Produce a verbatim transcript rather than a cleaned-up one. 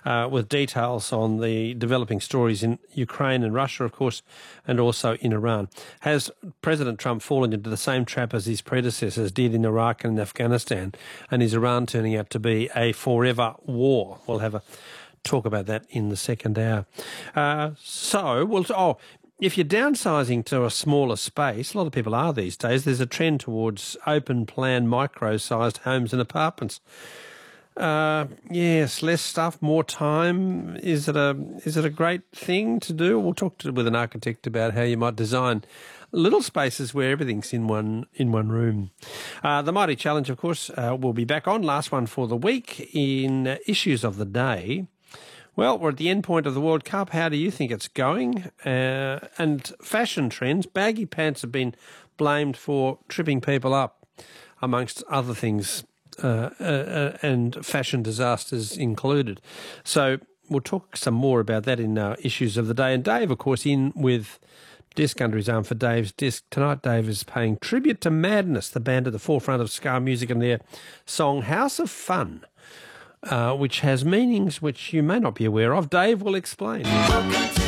uh, with details on the developing stories in Ukraine and Russia, of course, and also in Iran. Has President Trump fallen into the same trap as his predecessors did in Iraq and Afghanistan? And is Iran turning out to be a forever war? We'll have a talk about that in the second hour. Uh, so, well, oh, if you're downsizing to a smaller space, a lot of people are these days, there's a trend towards open plan, micro-sized homes and apartments. Uh, yes, less stuff, more time. Is it a is it a great thing to do? We'll talk to, with an architect about how you might design little spaces where everything's in one in one room. Uh, the Mighty Challenge, of course, uh, will be back on. Last one for the week in uh, Issues of the Day. Well, we're at the end point of the World Cup. How do you think it's going? Uh, and fashion trends. Baggy pants have been blamed for tripping people up, amongst other things, uh, uh, and fashion disasters included. So we'll talk some more about that in our Issues of the Day. And Dave, of course, in with Disc under his arm for Dave's Disc. Tonight, Dave is paying tribute to Madness, the band at the forefront of ska music, and their song House of Fun, Uh, which has meanings which you may not be aware of. Dave will explain.